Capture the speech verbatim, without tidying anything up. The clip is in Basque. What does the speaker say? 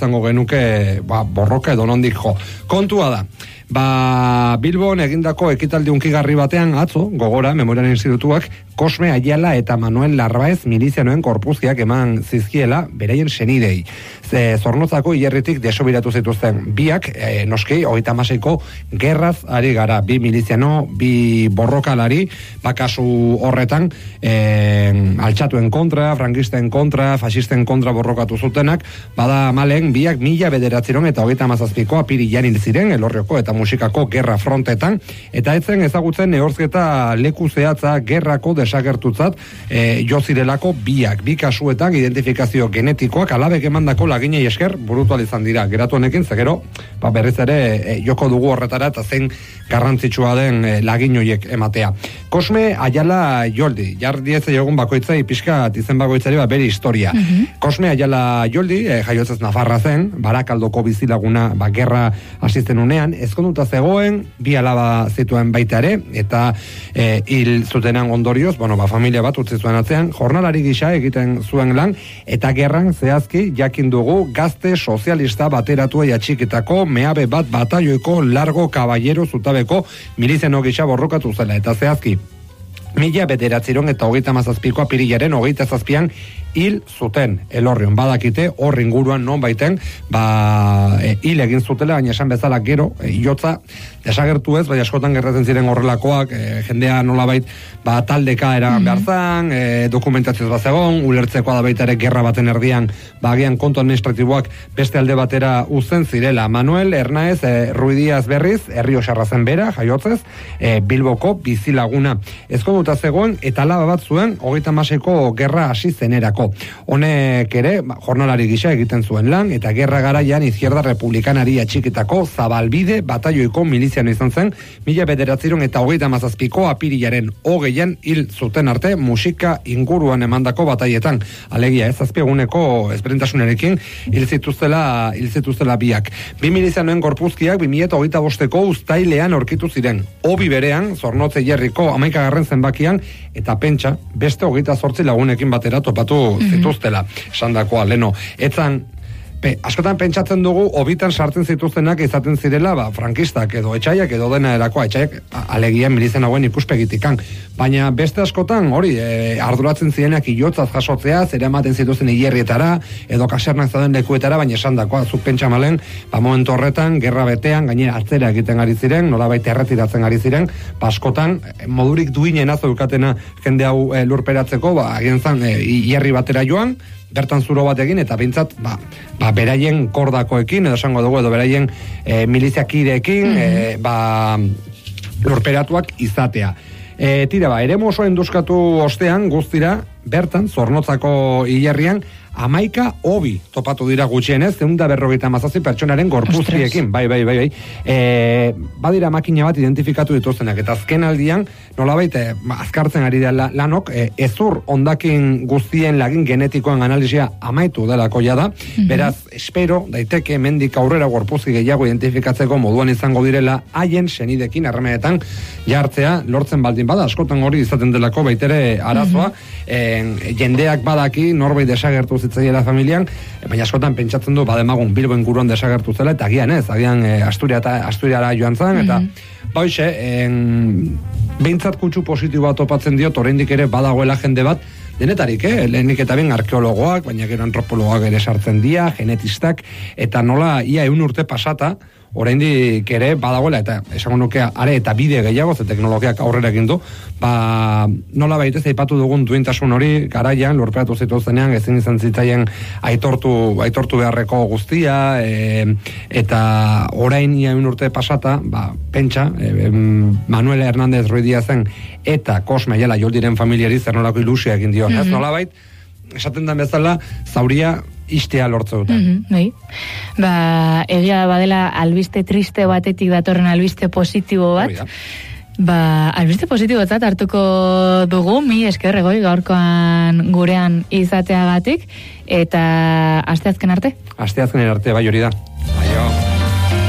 izango genuke ba, borroka edo nondik jo. Kontua da, ba, Bilbon egindako ekitaldi unkigarri batean atzo, gogora, Memoriaren Institutuak, Kosme Ayala eta Manuel Larraez milizianoen korpuzkiak eman zizkiela beraien senidei. Ze Zornotzako hilerritik desobiratu zituzten biak, e, noski, hogeita hamaseiko gerraz ari gara, bi miliziano, bi borrokalari, bakasu horretan, e, altxatuen kontra, frankisten kontra, fasisten kontra borrokatu zutenak, bada malen biak mila bederatziron eta hogeita hamazazpiko apirilan hil ziren, Elorrioko eta musikako gerra frontetan, eta etzen ezagutzen nehorzketa leku zehatza gerrako desagertutzat e, jo zirelako biak, bi kasuetan identifikazio genetikoak alabek emandako laginei esker burutu izan dira. Geratu honekin, zegero, ba, berriz ere e, joko dugu horretara eta zein garrantzitsua den e, lagin horiek ematea. Kosme Ayala Joldi, jar dieze jogun bakoitzai pixka izen bakoitzari ba, bere historia. Mm-hmm. Kosme Ayala Joldi, e, jaiotzez Nafarra zen, Barakaldoko bizilaguna ba, gerra asisten unean, ezkonduta zegoen, bi alaba zituen baita ere, eta e, hil zutenan ondorioz, bueno, ba, familia bat utzi zuen atzean, jornalari gisa egiten zuen lan, eta gerran zehazki jakin dugu gazte sozialista bateratua atxiketako meabe bat batalloiko largo kaballero zutabeko miliziano gisa borrokatu zela, eta zehazki mila bederatziron eta hogeita mazazpiko apirilaren hogeita zazpian hil zuten Elorrion. Badakite hor inguruan non baiten ba, e, hil egin zutela, baina esan bezala gero e, iotza desagertu ez, bai askotan gertatzen ziren horrelakoak, e, jendea nolabait ba, taldeka eragan behar zan, e, dokumentazioz bat zegoen, ulertzekoa da baita ere gerra baten erdian bagian kontu administratiboak beste alde batera uzten zirela. Manuel Hernaez e, Ruidiaz berriz, Errioxarra zen bera, jaiotzez, e, Bilboko bizilaguna. Ezkonduta zegoen eta alaba bat zuen hogeita hamaseiko gerra hasi zenerako. Honek ere, jornalari gisa egiten zuen lan, eta gerra garaian izquierda republikanari atxiketako Zabalbide batalloiko miliziano izan zen, mila bederatziron eta hogeita mazazpiko apirilaren hogeian hil zuten arte musika inguruan emandako bataietan. Alegia ez azpieguneko ezberdintasunarekin hil zituztela, hil zituztela biak. Bi milizianoen gorpuzkiak bi mila eta hogeita bosteko uztailean aurkitu ziren. Obi berean, Zornotze Jerriko hamaikagarren zenbakian, eta pentsa, beste hogeita zortzi lagunekin batera topatu zituztela, esan dakoa, leno. Etzan, pe, askotan pentsatzen dugu, obitan sartzen zituztenak izaten zirela, ba, frankistak edo etxaiak edo dena erakoa, etxaiak alegian milizen hauen ikuspegitikan. Baina beste askotan, hori, e, arduratzen zirenak iotzaz jasotzea, zera ematen zituzten hilerrietara, edo kasernak zauden lekuetara, baina esan dakoa, zuk pentsa malen, ba, momentu horretan, gerra betean, gainera atzera egiten ari ziren, nolabait erretiratzen ari ziren, ba, askotan, modurik duinen azokatena jende hau e, lurperatzeko, ba, agienzan, e, hierri batera joan, bertan zuro batekin, eta bintzat, ba, ba, beraien kordakoekin, edo esango dugu, edo beraien e, miliziakideekin, mm-hmm. e, ba, lurperatuak izatea. E, tira, ba, eremu oso induzkatu ostean, guztira, bertan, Zornotzako hilerrian, amaika hobi topatu dira gutxienez, zeunda berrogeita mazazpi pertsonaren gorpuzkiekin, bai, bai, bai, bai. E, badira makina bat identifikatu dituztenak, eta azken aldian, nolabait, e, azkartzen ari da lanok, e, ezur ondakin guztien lagin genetikoan analizia amaitu delako ja da, mm-hmm. beraz, espero, daiteke, mendik aurrera gorpuzki gehiago identifikatzeko moduan izango direla, haien senidekin harremanetan jartzea, lortzen baldin bada, askotan hori izaten delako baitere arazoa, mm-hmm. e, jendeak badaki, norbait desagertu zitzaiela familian, baina askotan pentsatzen du bademagun Bilbo inguruan desagertu zela, eta agian ez, agian e, Asturia eta Asturiara joan zan, eta mm-hmm. bauxe, behintzat kutsu positiboa topatzen diot, oraindik ere badagoela jende bat, denetarik, eh? Lehenik eta ben arkeologoak, baina gero antropologoak ere sartzen dira, genetistak, eta nola ia eun urte pasata, oraindik ere badagoela, eta esango nuke are eta bide gehiago, ze teknologiak aurrera egin du, ba, nola baitez aipatu dugun duintasun hori, garaian, lurperatu zituztenean, ezin izan zitzaien aitortu, aitortu beharreko guztia, e, eta orain ia un urte pasata, ba, pentsa, e, Manuel Hernández Ruidia zen, eta Kosme Ayala Joldiren familiari zer nolako ilusia egin dio, mm-hmm. ez nola bait, esaten den bezala, zauria istea lortze duten. Mm-hmm, bai. Ba, egia badela albiste triste batetik datorren albiste positibo bat. Oida. Ba, albiste positibotzat hartuko dugu, mi esker egoi gaurkoan gurean izateagatik, eta asteazken arte? Asteazken arte, bai hori da. Aio.